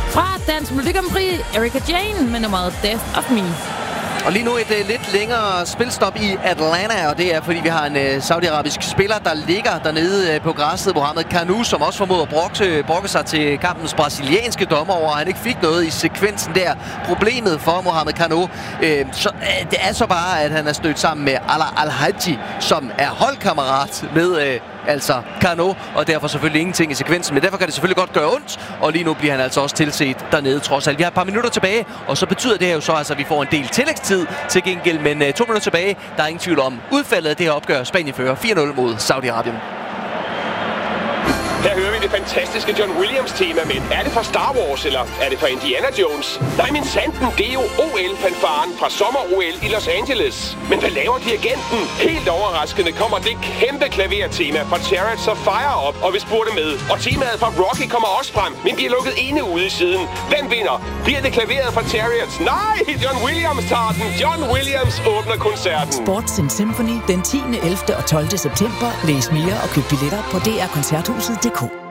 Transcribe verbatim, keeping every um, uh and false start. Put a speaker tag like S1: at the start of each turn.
S1: Fra Dansk Melodi Grand Prix, Erika Jane med nummeret Death of Me.
S2: Og lige nu et uh, lidt længere spilstop i Atlanta, og det er, fordi vi har en uh, saudiarabisk spiller, der ligger dernede uh, på græsset, Mohamed Kanu, som også formåede at brokke, brokke sig til kampens brasilianske dommer over, at han ikke fik noget i sekvensen der. Problemet for Mohamed Kanu, uh, så, uh, det er så bare, at han er stødt sammen med Alaa Al-Haji, som er holdkammerat med uh, altså Kanu, og derfor selvfølgelig ingenting i sekvensen. Men derfor kan det selvfølgelig godt gøre ondt, og lige nu bliver han altså også tilset dernede trods alt. Vi har et par minutter tilbage, og så betyder det her jo så, altså, at vi får en del tillægstid til gengæld, men uh, to minutter tilbage, der er ingen tvivl om udfaldet af det her opgør. Spanien fører fire nul mod Saudi-Arabien.
S3: Her hører vi det fantastiske John Williams-tema, men er det fra Star Wars, eller er det fra Indiana Jones? Nej, men sanden, det er jo O L-fanfaren fra sommer-O L i Los Angeles. Men hvad laver dirigenten? Helt overraskende kommer det kæmpe klavertema fra Chariots of Fire op, og vi spurgte med. Og temaet fra Rocky kommer også frem, men vi er lukket ene ude i siden. Hvem vinder? Bliver det klaveret fra Chariots? Nej, John Williams tager den. John Williams åbner koncerten.
S4: Sports in Symphony den tiende, ellevte og tolvte september. Læs mere og køb billetter på d r koncerthuset punktum d k.